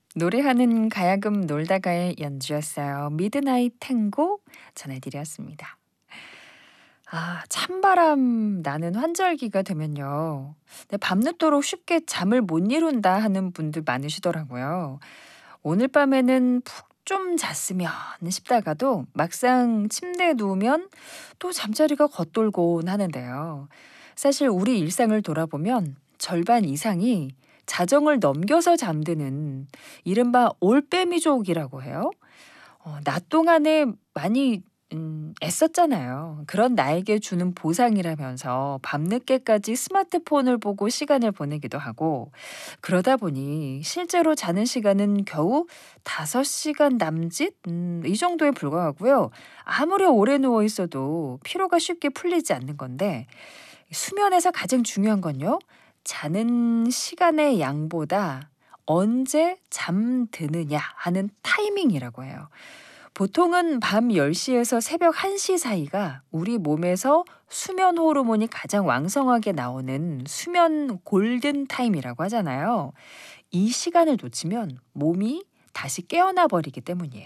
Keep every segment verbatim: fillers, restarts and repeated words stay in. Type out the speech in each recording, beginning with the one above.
노래하는 가야금 놀다가의 연주였어요. 미드나잇 탱고 전해드렸습니다. 아, 찬바람 나는 환절기가 되면요. 네, 밤늦도록 쉽게 잠을 못 이룬다 하는 분들 많으시더라고요. 오늘 밤에는 푹 좀 잤으면 싶다가도 막상 침대에 누우면 또 잠자리가 겉돌곤 하는데요. 사실 우리 일상을 돌아보면 절반 이상이 자정을 넘겨서 잠드는 이른바 올빼미족이라고 해요. 어, 낮 동안에 많이 음, 애썼잖아요. 그런 나에게 주는 보상이라면서 밤늦게까지 스마트폰을 보고 시간을 보내기도 하고 그러다 보니 실제로 자는 시간은 겨우 다섯 시간 남짓? 음, 이 정도에 불과하고요. 아무리 오래 누워 있어도 피로가 쉽게 풀리지 않는 건데 수면에서 가장 중요한 건요. 자는 시간의 양보다 언제 잠드느냐 하는 타이밍이라고 해요. 보통은 밤 열 시에서 새벽 한 시 사이가 우리 몸에서 수면 호르몬이 가장 왕성하게 나오는 수면 골든 타임이라고 하잖아요. 이 시간을 놓치면 몸이 다시 깨어나 버리기 때문이에요.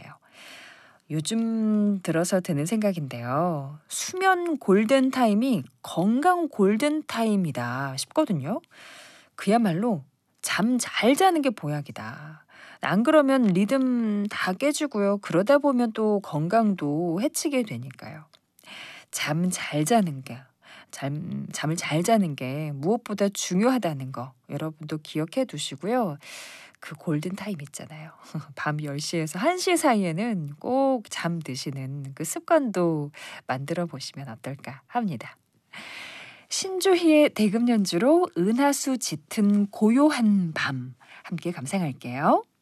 요즘 들어서 드는 생각인데요. 수면 골든 타임이 건강 골든 타임이다 싶거든요. 그야말로 잠 잘 자는 게 보약이다. 안 그러면 리듬 다 깨지고요. 그러다 보면 또 건강도 해치게 되니까요. 잠 잘 자는 게, 잠, 잠을 잘 자는 게 무엇보다 중요하다는 거 여러분도 기억해 두시고요. 그 골든타임 있잖아요. 밤 열 시에서 한 시 사이에는 꼭 잠드시는 그 습관도 만들어 보시면 어떨까 합니다. 신주희의 대금 연주로 은하수 짙은 고요한 밤 함께 감상할게요.